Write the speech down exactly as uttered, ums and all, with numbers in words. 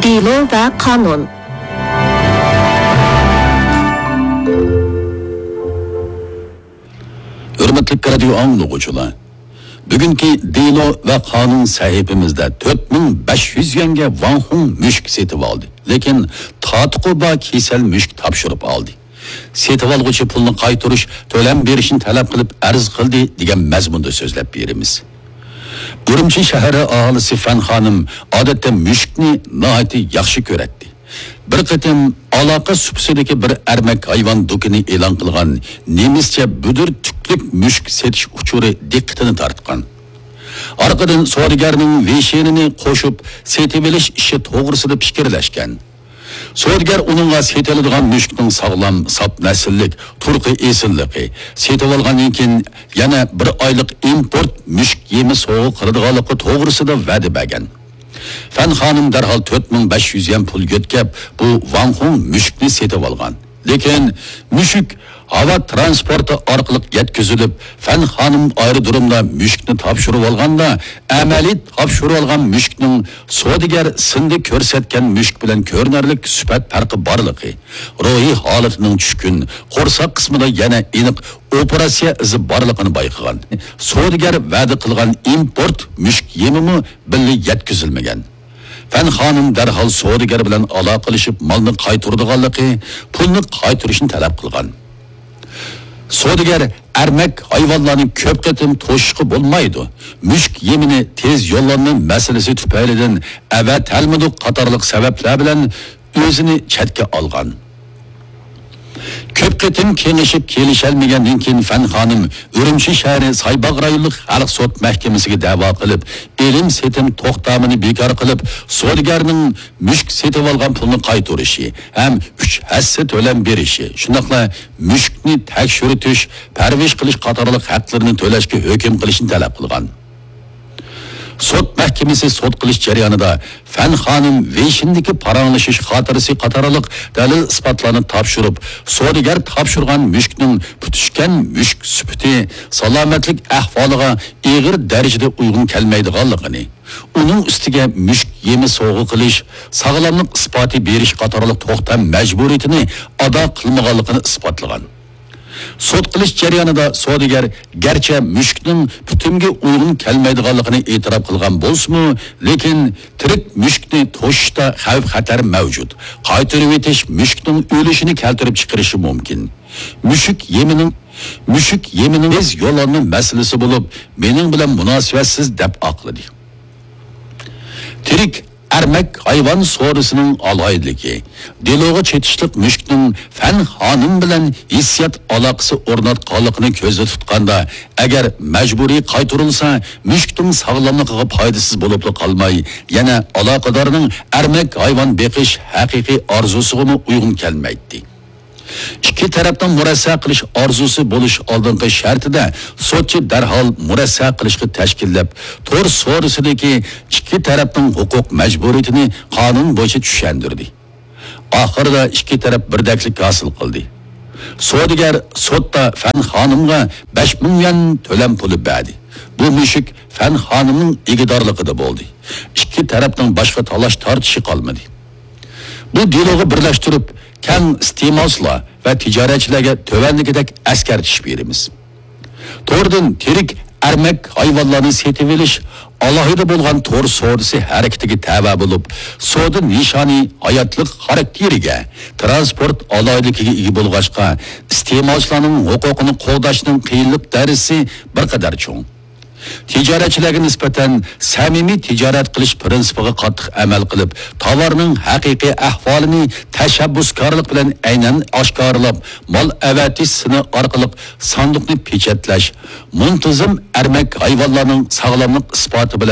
Delo va qonun. Hürmetli radio anglag'uchilar, bugungi Delo va qonun sahifamizda to'rt ming besh yuz yanga Van Hong mushuk setib oldi. Lekin tatqiba kesal mushuk topshirib oldi. Setib olg'uchi pulni qaytarish, to'lam berishni talab qilib arz qildi degan mazmunda so'zlab beramiz. Urumchi shahri aholisi Fan xonim odatda mushukni nihoyatda yaxshi ko'radi. Bir qatim aloqa subsidagi bir armak hayvon do'koni e'lon qilgan nemischa budur tuklik mushuk setish uchuri diqqatini tortgan. Orqadan savdogarning veshenini qo'shib setib olish ishi to'g'risida fikrlashgan. Savdogar uningga setiladigan mushukning sog'lom, sop nasllik, turqi esilligi, setib olgandan keyin yana bir oylik import mushuk yemi sovg'a qiladiganligi to'g'risida va'da bergan. Fan xonim darhol to'rt ming besh yuz yen pul yo'tkab bu Van Hong mushukni setib olgan. Lekin mushuk havo transporti orqali yetkazilib, Fan xonim aerodromda mushukni topshirib olganda, amaliy topshirib olgan mushukning savdogar sindi ko'rsatgan mushuk bilan ko'rinarli sifat farqi borligi, ruhiy holatining tushkun, qo'rsoq qismida yana aniq operatsiya izi borligini bayqagan. Savdogar va'da qilgan import mushuk yemimi billi yetkazilmagan. Fan xonim darhol savdogar bilan aloqa qilishib, molni qaytaradiganligi, pulni qaytarishni talab qilgan. Savdogar armak hayvonlarning ko'p qatim to'shqi bo'lmaydi. Mushuk yemini tez yo'llanma masalasi tufaylidan ava talmudu qatorliq sabablar bilan o'zini chatga olgan. Ko'p qatim kengashib kelishalmagandan keyin Fan xonim Urumchi shahri Saybaq rayonlik xalq sud mahkamasiga da'vo qilib, elim setim to'xtamini bekor qilib, savdogarning mushuk setib olgan pulni qaytarishi ham uch hassa to'lam berishi, shundaqla mushukni tekshiritish, parvish qilish qatorliq haqlarini to'lashga hukm qilishni talab qilgan. Sud mahkamasi sud qilish jarayonida Fan xonim veshindagi paranglashish xotirasi qatorliq dalil isbotlarni topshirib, savdogar topshirgan mushukning putishgan mushuk sifati salomatlik ahvoliga og'ir darajada uyg'un kelmaydiganligini, uning ustiga mushuk yemi sovg'a qilish, sog'lomlik isboti berish qatorliq to'xtam majburiyatini ado qilmaganligini isbotlagan. Sud qilish jarayonida savdogar garchi mushukning butunga uyg'un kelmaydiganligini e'tirof qilgan bo'lsa-mu, lekin tirik mushukni to'shishda xavf-xatar mavjud. Qaytarib etish mushukning o'lishini keltirib chiqarishi mumkin. Mushuk yemining mushuk yemining tez yo'llanma masalasi bo'lib, mening bilan munosibatsiz deb aqladi. Tirik armak hayvon so'risining aloyidligi, Deloga chetishlik mushukning Fan xonim bilan hissiyat aloqasi o'rnatganligini ko'zda tutganda, agar majburiy qaytarilsa, mushukning sog'lomligiga foydasiz bo'lib qolmay, yana aloqadorning armak hayvon beqish haqiqiy orzusiga uyg'un kelmaydi. Ikki tarafdan murassa qilish orzusi bo'lish oldingi shartida sudchi darhol murassa qilishga tashkillab, to'r so'risidagi ikki tarafning huquq majburiyatini qonun bo'yicha tushuntirdi. Oxirida ikki taraf birdaklik hosil qildi. Savdogar sudda Fan xonimga besh ming yen to'lam puli berdi. Bu mushuk Fan xonimning egidorligida bo'ldi. Ikki tarafning boshqa talash tortishi qolmadi. Bu Deloga birlashtirib kang iste'molchilar va tijoratchilarga tövandagidek askartish beramiz. To'rdan tirik armak hayvonlarni setib olish alohida bo'lgan to'r savdosi harakatiga tava bo'lib, savdo nishoni hayotlik xarakteriga, transport alohidligiga ega bo'lg'achqa, iste'molchilarning huquqini qo'llashning qiyinlik darajasi bir qadar cho'ng. Tijoratchilarga nisbatan samimiy tijorat qilish prinsipiga qattiq amal qilib, tovarning haqiqiy ahvolini tashabbuskorlik bilan aynan oshkorlab, mol avatisini orqali sanduqni pechatlash, muntazam armak hayvonlarning sog'lomlik isboti bilan